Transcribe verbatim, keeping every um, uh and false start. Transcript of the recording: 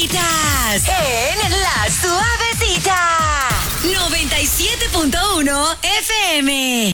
Suavecitas. En La Suavecita. noventa y siete punto uno F M.